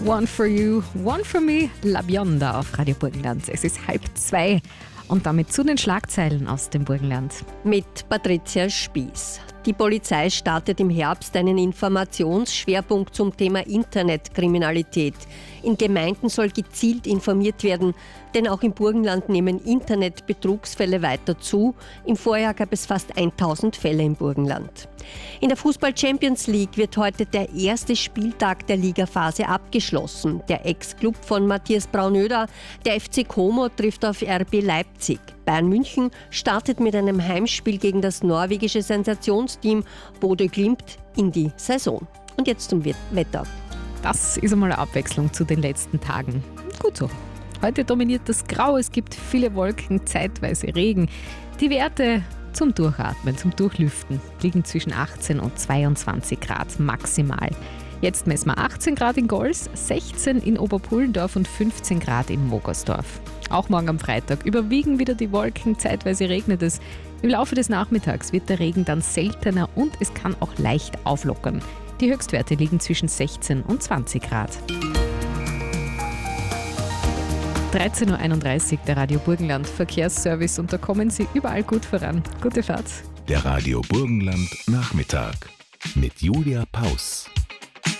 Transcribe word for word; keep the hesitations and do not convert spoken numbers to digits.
One for you, one for me, La Bionda auf Radio Burgenland. Es ist halb zwei und damit zu den Schlagzeilen aus dem Burgenland. Mit Patricia Spieß. Die Polizei startet im Herbst einen Informationsschwerpunkt zum Thema Internetkriminalität. In Gemeinden soll gezielt informiert werden, denn auch im Burgenland nehmen Internetbetrugsfälle weiter zu. Im Vorjahr gab es fast tausend Fälle im Burgenland. In der Fußball-Champions League wird heute der erste Spieltag der Ligaphase abgeschlossen. Der Ex-Club von Matthias Braunöder, der F C Como, trifft auf R B Leipzig. Bayern München startet mit einem Heimspiel gegen das norwegische Sensationsteam Bodø Glimt in die Saison. Und jetzt zum Wetter. Das ist einmal eine Abwechslung zu den letzten Tagen. Gut so. Heute dominiert das Grau, es gibt viele Wolken, zeitweise Regen. Die Werte zum Durchatmen, zum Durchlüften liegen zwischen achtzehn und zweiundzwanzig Grad maximal. Jetzt messen wir achtzehn Grad in Gols, sechzehn in Oberpullendorf und fünfzehn Grad in Mogersdorf. Auch morgen am Freitag überwiegen wieder die Wolken, zeitweise regnet es. Im Laufe des Nachmittags wird der Regen dann seltener und es kann auch leicht auflockern. Die Höchstwerte liegen zwischen sechzehn und zwanzig Grad. dreizehn Uhr einunddreißig, der Radio Burgenland Verkehrsservice, und da kommen Sie überall gut voran. Gute Fahrt. Der Radio Burgenland Nachmittag mit Julia Paus.